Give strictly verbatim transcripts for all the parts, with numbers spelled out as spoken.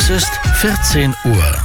Es ist vierzehn Uhr.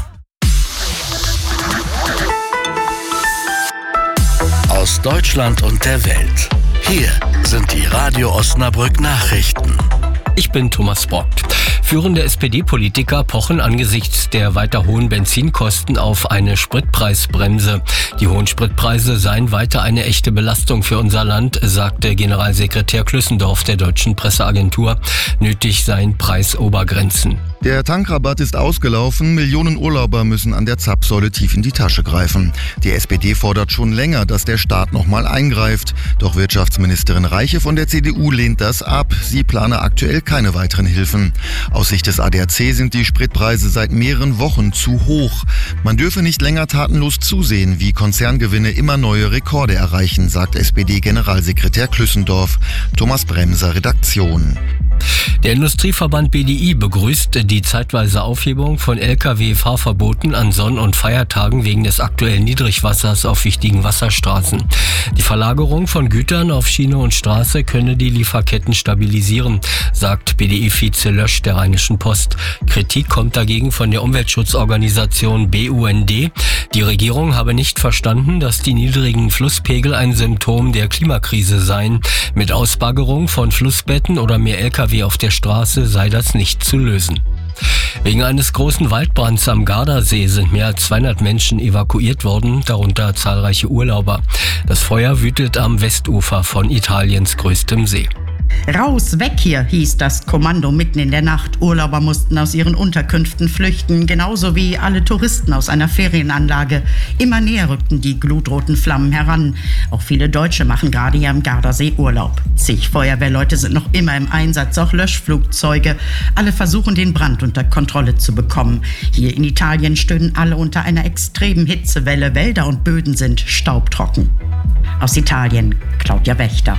Aus Deutschland und der Welt. Hier sind die Radio Osnabrück Nachrichten. Ich bin Thomas Borgt. Führende S P D-Politiker pochen angesichts der weiter hohen Benzinkosten auf eine Spritpreisbremse. Die hohen Spritpreise seien weiter eine echte Belastung für unser Land, sagte Generalsekretär Klüssendorf der Deutschen Presseagentur. Nötig seien Preisobergrenzen. Der Tankrabatt ist ausgelaufen, Millionen Urlauber müssen an der Zapfsäule tief in die Tasche greifen. Die S P D fordert schon länger, dass der Staat nochmal eingreift. Doch Wirtschaftsministerin Reiche von der C D U lehnt das ab. Sie plane aktuell keine weiteren Hilfen. Aus Sicht des A D A C sind die Spritpreise seit mehreren Wochen zu hoch. Man dürfe nicht länger tatenlos zusehen, wie Konzerngewinne immer neue Rekorde erreichen, sagt S P D-Generalsekretär Klüssendorf. Thomas Bremser, Redaktion. Der Industrieverband B D I begrüßt die zeitweise Aufhebung von L K W-Fahrverboten an Sonn- und Feiertagen wegen des aktuellen Niedrigwassers auf wichtigen Wasserstraßen. Die Verlagerung von Gütern auf Schiene und Straße könne die Lieferketten stabilisieren, sagt B D I-Vize Lösch der Rheinischen Post. Kritik kommt dagegen von der Umweltschutzorganisation B U N D. Die Regierung habe nicht verstanden, dass die niedrigen Flusspegel ein Symptom der Klimakrise seien. Mit Ausbaggerung von Flussbetten oder mehr L K W auf der Straße sei das nicht zu lösen. Wegen eines großen Waldbrands am Gardasee sind mehr als zweihundert Menschen evakuiert worden, darunter zahlreiche Urlauber. Das Feuer wütet am Westufer von Italiens größtem See. Raus, weg hier, hieß das Kommando mitten in der Nacht. Urlauber mussten aus ihren Unterkünften flüchten, genauso wie alle Touristen aus einer Ferienanlage. Immer näher rückten die glutroten Flammen heran. Auch viele Deutsche machen gerade hier am Gardasee Urlaub. Zig Feuerwehrleute sind noch immer im Einsatz, auch Löschflugzeuge. Alle versuchen, den Brand unter Kontrolle zu bekommen. Hier in Italien stöhnen alle unter einer extremen Hitzewelle. Wälder und Böden sind staubtrocken. Aus Italien, Claudia Wächter.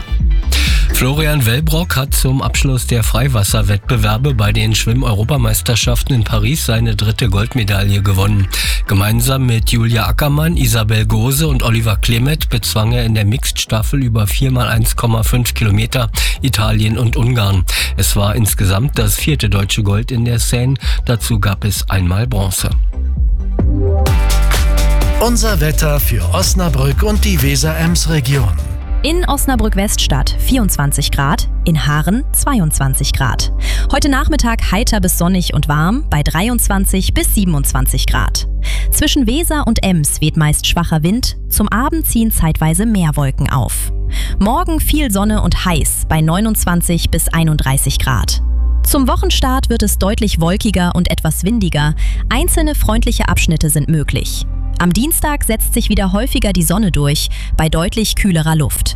Florian Wellbrock hat zum Abschluss der Freiwasserwettbewerbe bei den Schwimm-Europameisterschaften in Paris seine dritte Goldmedaille gewonnen. Gemeinsam mit Julia Ackermann, Isabel Gose und Oliver Klemet bezwang er in der Mixed-Staffel über vier mal eins Komma fünf Kilometer Italien und Ungarn. Es war insgesamt das vierte deutsche Gold in der Seine. Dazu gab es einmal Bronze. Unser Wetter für Osnabrück und die Weser-Ems-Region. In Osnabrück-Weststadt vierundzwanzig Grad, in Haaren zweiundzwanzig Grad. Heute Nachmittag heiter bis sonnig und warm bei dreiundzwanzig bis siebenundzwanzig Grad. Zwischen Weser und Ems weht meist schwacher Wind, zum Abend ziehen zeitweise mehr Wolken auf. Morgen viel Sonne und heiß bei neunundzwanzig bis einunddreißig Grad. Zum Wochenstart wird es deutlich wolkiger und etwas windiger. Einzelne freundliche Abschnitte sind möglich. Am Dienstag setzt sich wieder häufiger die Sonne durch, bei deutlich kühlerer Luft.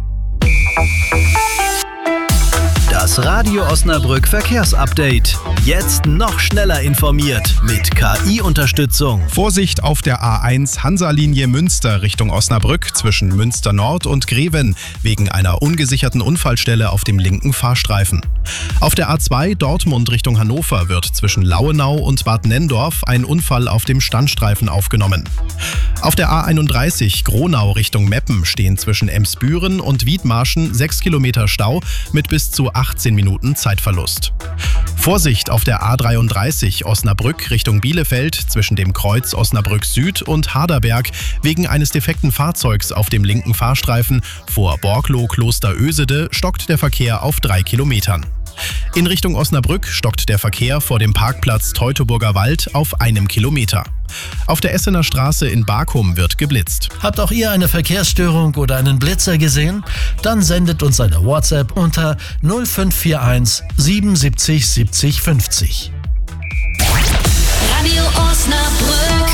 Das Radio Osnabrück Verkehrsupdate. Jetzt noch schneller informiert mit K I-Unterstützung. Vorsicht auf der A eins Hansa-Linie Münster Richtung Osnabrück zwischen Münster Nord und Greven wegen einer ungesicherten Unfallstelle auf dem linken Fahrstreifen. Auf der A zwei Dortmund Richtung Hannover wird zwischen Lauenau und Bad Nenndorf ein Unfall auf dem Standstreifen aufgenommen. Auf der A einunddreißig Gronau Richtung Meppen stehen zwischen Emsbüren und Wiedmarschen sechs Kilometer Stau mit bis zu achtzehn Minuten Zeitverlust. Vorsicht auf der A dreiunddreißig Osnabrück Richtung Bielefeld zwischen dem Kreuz Osnabrück Süd und Harderberg wegen eines defekten Fahrzeugs auf dem linken Fahrstreifen vor Borglow Kloster Ösede stockt der Verkehr auf drei Kilometern. In Richtung Osnabrück stockt der Verkehr vor dem Parkplatz Teutoburger Wald auf einem Kilometer. Auf der Essener Straße in Barkum wird geblitzt. Habt auch ihr eine Verkehrsstörung oder einen Blitzer gesehen? Dann sendet uns eine WhatsApp unter null fünf vier eins siebenundsiebzig siebzig fünfzig. Radio Osnabrück.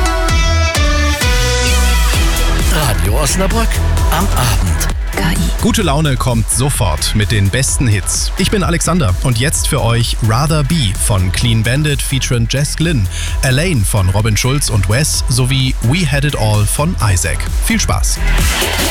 Radio Osnabrück am Abend. K I. Gute Laune kommt sofort mit den besten Hits. Ich bin Alexander und jetzt für euch Rather Be von Clean Bandit featuring Jess Glynn, Elaine von Robin Schulz und Wes sowie We Had It All von Isaac. Viel Spaß!